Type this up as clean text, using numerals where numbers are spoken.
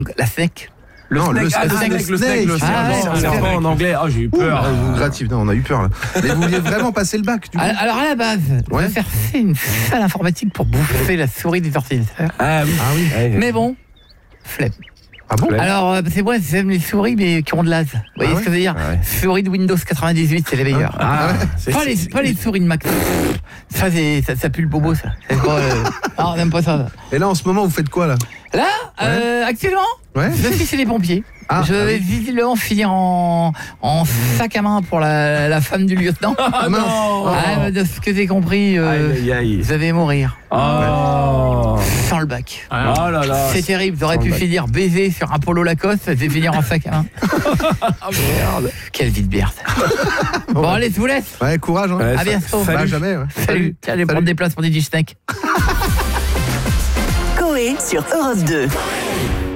La snake. Le snake. Ah, serpent en anglais. Oh, j'ai eu peur. Gratif, non, on a eu peur là. Mais vous vouliez vraiment passer le bac, du coup? Alors à la base, je vais faire une salle informatique pour bouffer la souris des ordinateurs. Ah oui. Mais bon, flemme. Ah bon? Alors, c'est moi, j'aime les souris, mais qui ont de l'as. Vous voyez ce que je veux dire? Souris de Windows 98, c'est les meilleurs. Pas les souris de Mac. Ça pue le bobo, ça. Non, j'aime pas ça. Et là, en ce moment, vous faites quoi, là? Là, actuellement, je suis chez les pompiers. Je vais visiblement finir en sac à main pour la femme du lieutenant. Ah non. De ce que j'ai compris, vous allez mourir. Sans le bac. Oh là là. C'est terrible, j'aurais pu finir baiser sur un polo Lacoste, je vais finir en sac à main. Merde. Quelle vie de merde. Bon, allez, je vous laisse. Ouais, courage. Hein. À bientôt. Salut. Jamais. Salut. Tiens, allez prendre des places pour des Snack. Coé sur Europe 2.